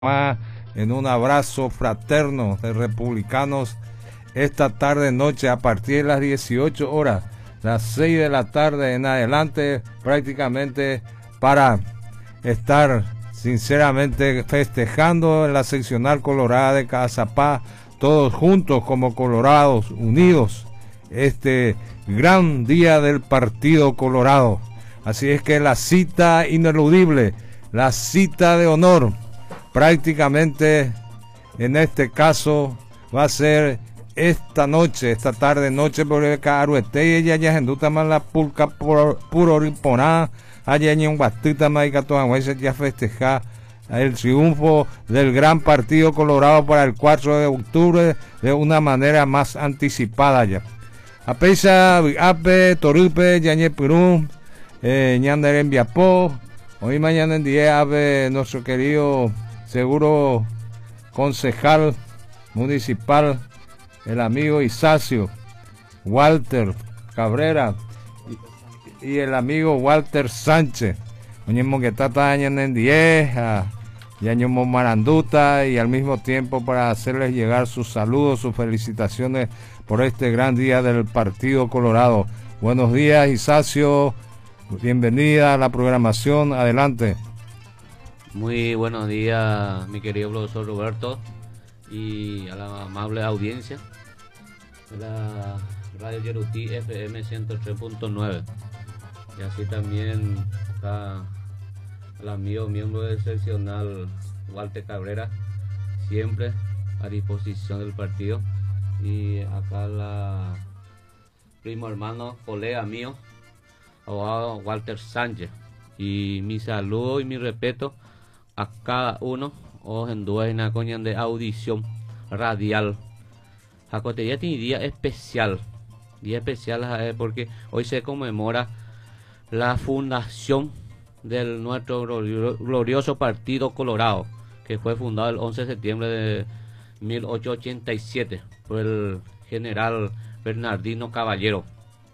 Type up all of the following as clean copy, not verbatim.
en un abrazo fraterno de republicanos esta tarde noche a partir de las 18 horas, las 6 de la tarde en adelante, prácticamente para estar sinceramente festejando en la seccional colorada de Cazapá, todos juntos como colorados unidos, este gran día del Partido Colorado. Así es que la cita ineludible, la cita de honor, prácticamente en este caso va a ser esta noche, esta tarde noche, porque Caruete ella ya enduta más la pulca puro riponá, allá en un bastita más y ya festejar el triunfo del gran Partido Colorado para el 4 de octubre de una manera más anticipada ya. Apeisa, Ape, Torupe, Yañe Perú, Ñander en Viapó, hoy mañana en día Ape, nuestro querido seguro concejal municipal, el amigo Isacio Walter Cabrera y el amigo Walter Sánchez, oñemo que está en 10 y año Maranduta, y al mismo tiempo para hacerles llegar sus saludos, sus felicitaciones por este gran día del Partido Colorado. Buenos días, Isacio, bienvenida a la programación, adelante. Muy buenos días, mi querido profesor Roberto, y a la amable audiencia de la Radio Yerutí FM 103.9, y así también está el amigo miembro del seccional Walter Cabrera, siempre a disposición del partido, y acá la primo hermano, colega mío, abogado Walter Sánchez, y mi saludo y mi respeto a cada uno en duena coñan de audición radial. Jacote ya tiene día especial porque hoy se conmemora la fundación del nuestro glorioso Partido Colorado, que fue fundado el 11 de septiembre de 1887 por el general Bernardino Caballero.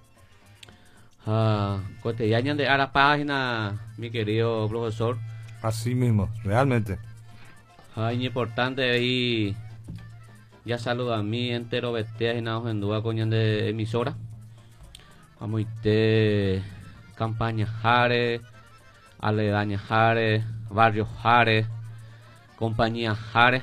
Cotellañan de a la página, mi querido profesor. Así mismo, realmente. Es importante ahí. Ya saludo a mí entero bestia y nada en duda coñan de emisora. Vamos a ir campaña Jare, aledaña Jare, barrio Jare, compañía Jare.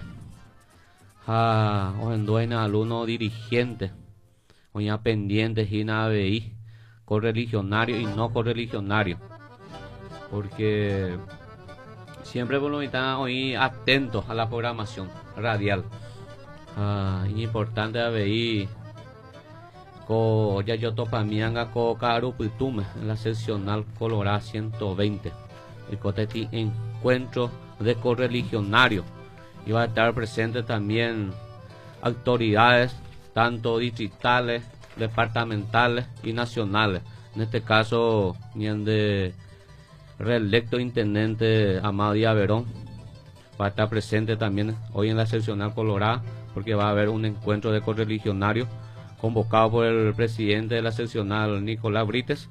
En duena alumno dirigente, oña pendientes y nada veí, correligionario y no correligionario. Porque siempre están hoy atentos a la programación radial. Importante ver ya yo topamianga co Carupitume en la seccional Colorado 120, el coteti encuentro de correligionario, y va a estar presente también autoridades tanto distritales, departamentales y nacionales. En este caso de reelecto intendente Amado Díaz Verón va a estar presente también hoy en la seccional Colorado, porque va a haber un encuentro de correligionarios convocado por el presidente de la seccional Nicolás Brites.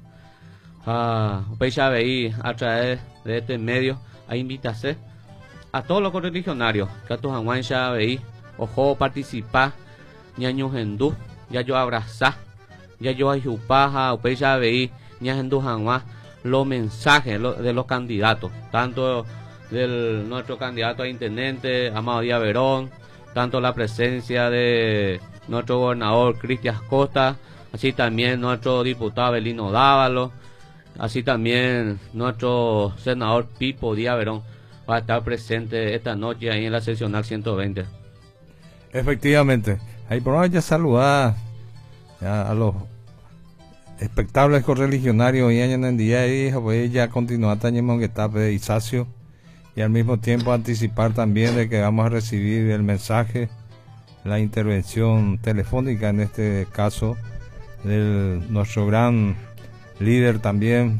Pecha veí a través de este medio a invitarse a todos los correligionarios que a tu Juan ya veí ojo participar ñaño gendú ya yo abrazar ya yo ayupaja pecha veí ña gendú Juan los mensajes de los candidatos, tanto del nuestro candidato a intendente Amado Díaz Verón, tanto la presencia de nuestro gobernador Cristian Costa, así también nuestro diputado Abelino Dávalo, así también nuestro senador Pipo Díaz Verón va a estar presente esta noche ahí en la seccional 120. Efectivamente, ahí por ahora ya saludar a los espectables correligionarios y en el día y pues ya continuar también que está de Isacio, y al mismo tiempo anticipar también de que vamos a recibir el mensaje, la intervención telefónica en este caso de nuestro gran líder también,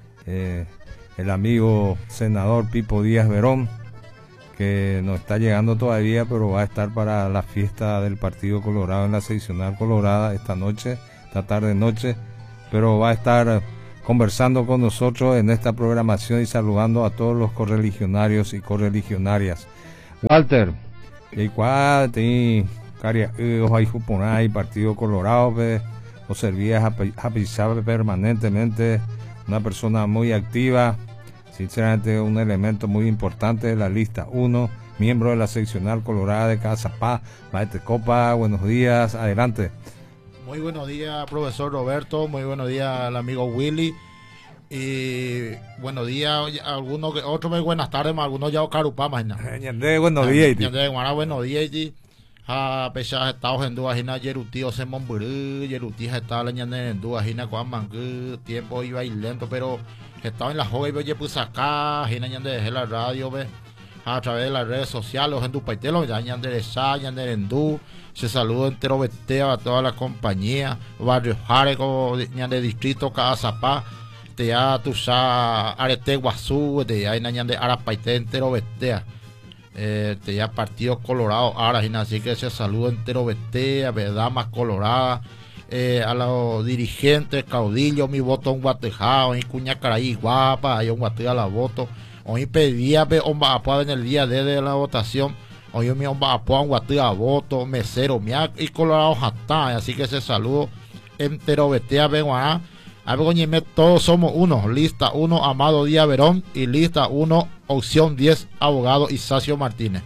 el amigo senador Pipo Díaz Verón, que no está llegando todavía, pero va a estar para la fiesta del Partido Colorado en la seccional Colorada esta noche, esta tarde noche, pero va a estar conversando con nosotros en esta programación y saludando a todos los correligionarios y correligionarias. Walter, y cuál te caria hay juponay Partido Colorado, o servías a pisar permanentemente, una persona muy activa, sinceramente un elemento muy importante de la lista 1, miembro de la seccional colorada de Cazapá, Maete Copa, buenos días, adelante. Muy buenos días, profesor Roberto, muy buenos días al amigo Willy. Y buenos días, algunos que otros muy buenas tardes, más algunos ya Carupá, más nada. Buenos días, buenos días, a pesar de Estados Unidos, Hina Yeruti, o Semon Burú, Yeruti, está la ñane en Dúa, Hina Juan Mangú, tiempo iba a ir lento, pero estaba en la joven, oye, pues acá, Hina ñane de la radio, ve, a través de las redes sociales, en tu paitelo, ya ñane de Sa, ñane de Endú, se saluda entero Betea a toda la compañía, Barrio Jareco, ñane de Distrito, Cazapá, te ya tu sa, Arete Guazú, te ya ñane de Arapaite entero Betea. Ya Partido Colorado ahora, así que se saluda entero Betea, damas coloradas, a los dirigentes, caudillos, mi voto en Guatejao, en Cuñacaraí, guapa, hay un guateo a la voto, hoy pedía, homba apoa en el día de la votación, hoy mi homba apoa un guateo a voto, mesero, mia y Colorado jatá, así que se saludo entero Betea, venga, a ver, todos somos uno, lista 1, Amado Díaz Verón, y lista 1, opción 10, abogado Isacio Martínez.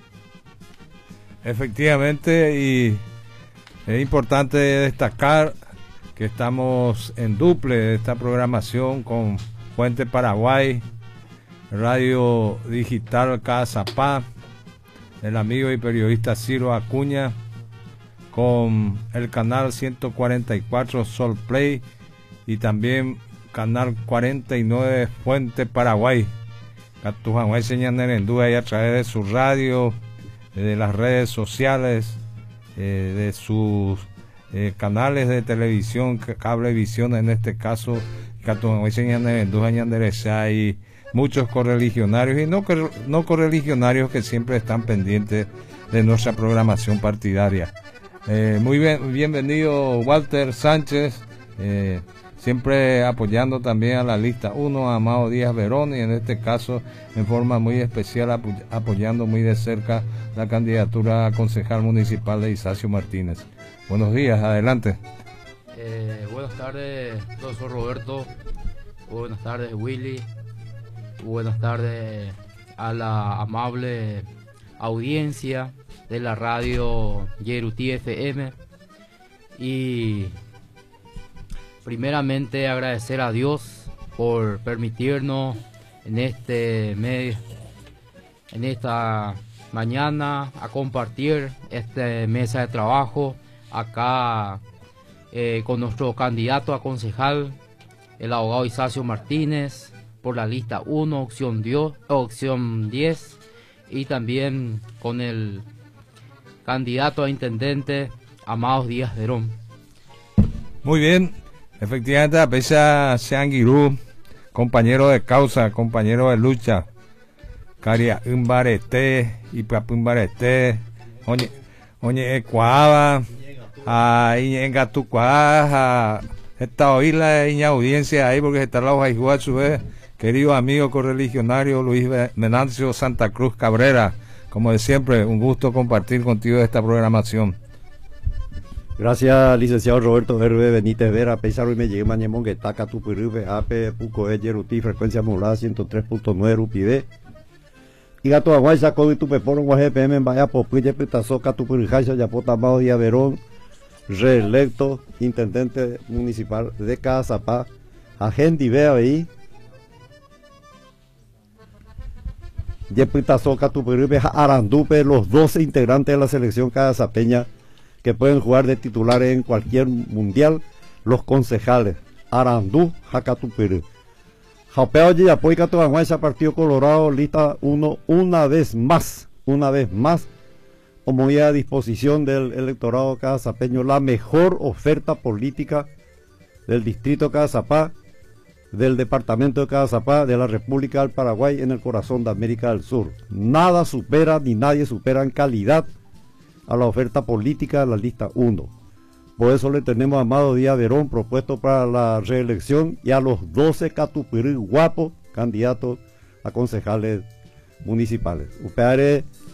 Efectivamente, y es importante destacar que estamos en duple de esta programación con Fuente Paraguay, Radio Digital Cazapá, el amigo y periodista Ciro Acuña, con el canal 144 Sol Play, y también canal 49 Fuente Paraguay. Catujanguay señalan en duda y a través de su radio, de las redes sociales, de sus canales de televisión, cablevisión en este caso, Catujanguay señalan en duda y muchos correligionarios y no correligionarios que siempre están pendientes de nuestra programación partidaria. Muy bien, bienvenido Walter Sánchez, siempre apoyando también a la lista 1, Amado Díaz Verón, y en este caso en forma muy especial apoyando muy de cerca la candidatura a concejal municipal de Isacio Martínez. Buenos días, adelante. Buenas tardes, profesor Roberto, buenas tardes Willy, buenas tardes a la amable audiencia de la radio Yeruti FM, y primeramente agradecer a Dios por permitirnos en este medio, en esta mañana, a compartir esta mesa de trabajo acá con nuestro candidato a concejal, el abogado Isacio Martínez, por la lista 1, opción 10, y también con el candidato a intendente Amado Díaz Verón. Muy bien. Efectivamente, a pesar de Seanguirú, compañero de causa, compañero de lucha, Caria Umbarete, y Papumbarete, Oñe Ecuaba, a Iñenga Tucuaja, esta oírla en audiencia ahí porque está la hoja igual su vez, querido amigo correligionario Luis Venancio Santa Cruz Cabrera, como de siempre, un gusto compartir contigo esta programación. Gracias, licenciado Roberto Herbe Benítez Vera, Pesaro y me llegué mañemón que taca tu perube, ape, puco, yeruti, frecuencia modulada 103.9 rupide. Y gato aguay sacó y tu peporo en GPM en vaya popuye pitazoca tu purijacho yapota Amado Díaz Verón, reelecto intendente municipal de Cazapá, agente vea ahí. Yepitazoca tu perube, arandupe, los 12 integrantes de la selección cazapeña que pueden jugar de titulares en cualquier mundial, los concejales Arandú, Jacatupirú. Japeo y apoya a Partido Colorado, lista 1, una vez más, como ya a disposición del electorado cazapeño, la mejor oferta política del distrito Cazapá, del departamento de Cazapá, de la República del Paraguay, en el corazón de América del Sur. Nada supera ni nadie supera en calidad a la oferta política de la lista 1. Por eso le tenemos a Amado Díaz Verón propuesto para la reelección y a los 12 catupirú guapos candidatos a concejales municipales. Upeare